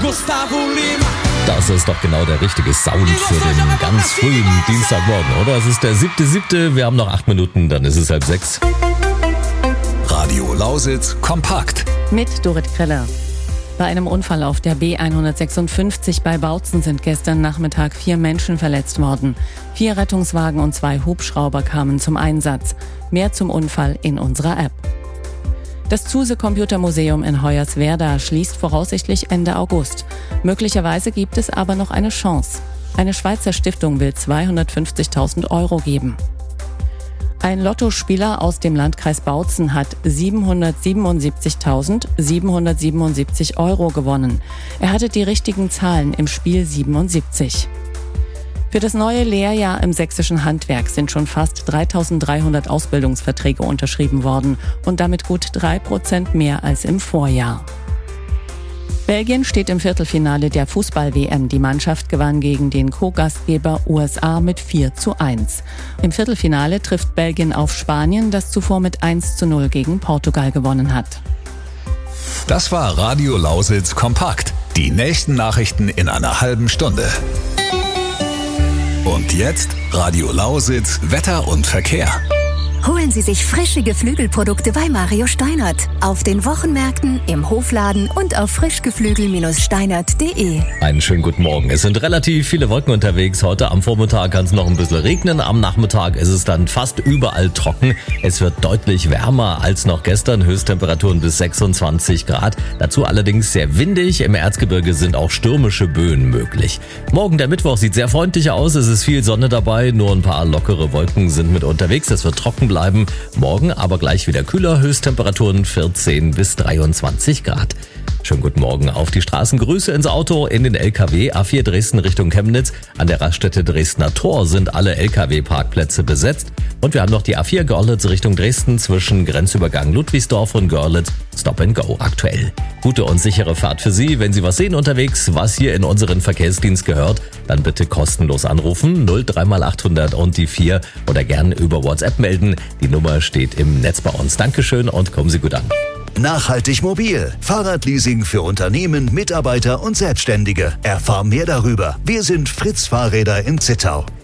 Gustavo Lima. Das ist doch genau der richtige Sound für den ganz frühen Dienstagmorgen, oder? Es ist der 7.7., wir haben noch 8 Minuten, dann ist es 5:30. Radio Lausitz kompakt. Mit Dorit Kreller. Bei einem Unfall auf der B156 bei Bautzen sind gestern Nachmittag 4 Menschen verletzt worden. 4 Rettungswagen und 2 Hubschrauber kamen zum Einsatz. Mehr zum Unfall in unserer App. Das Zuse Computermuseum in Hoyerswerda schließt voraussichtlich Ende August. Möglicherweise gibt es aber noch eine Chance. Eine Schweizer Stiftung will 250.000 € geben. Ein Lottospieler aus dem Landkreis Bautzen hat 777.777 € gewonnen. Er hatte die richtigen Zahlen im Spiel 77. Für das neue Lehrjahr im sächsischen Handwerk sind schon fast 3.300 Ausbildungsverträge unterschrieben worden und damit gut 3% mehr als im Vorjahr. Belgien steht im Viertelfinale der Fußball-WM. Die Mannschaft gewann gegen den Co-Gastgeber USA mit 4:1. Im Viertelfinale trifft Belgien auf Spanien, das zuvor mit 1:0 gegen Portugal gewonnen hat. Das war Radio Lausitz kompakt. Die nächsten Nachrichten in einer halben Stunde. Und jetzt Radio Lausitz Wetter und Verkehr. Holen Sie sich frische Geflügelprodukte bei Mario Steinert. Auf den Wochenmärkten, im Hofladen und auf frischgeflügel-steinert.de. Einen schönen guten Morgen. Es sind relativ viele Wolken unterwegs. Heute am Vormittag kann es noch ein bisschen regnen. Am Nachmittag ist es dann fast überall trocken. Es wird deutlich wärmer als noch gestern. Höchsttemperaturen bis 26 Grad. Dazu allerdings sehr windig. Im Erzgebirge sind auch stürmische Böen möglich. Morgen, der Mittwoch, sieht sehr freundlich aus. Es ist viel Sonne dabei. Nur ein paar lockere Wolken sind mit unterwegs. Es wird trocken bleiben. Morgen aber gleich wieder kühler. Höchsttemperaturen 14 bis 23 Grad. Schönen guten Morgen auf die Straßen. Grüße ins Auto, in den LKW. A4 Dresden Richtung Chemnitz. An der Raststätte Dresdner Tor sind alle LKW-Parkplätze besetzt. Und wir haben noch die A4 Görlitz Richtung Dresden zwischen Grenzübergang Ludwigsdorf und Görlitz. Stop and Go aktuell. Gute und sichere Fahrt für Sie. Wenn Sie was sehen unterwegs, was hier in unseren Verkehrsdienst gehört, dann bitte kostenlos anrufen. 03800 und die 4 oder gern über WhatsApp melden. Die Nummer steht im Netz bei uns. Dankeschön und kommen Sie gut an. Nachhaltig mobil. Fahrradleasing für Unternehmen, Mitarbeiter und Selbstständige. Erfahr mehr darüber. Wir sind Fritz Fahrräder in Zittau.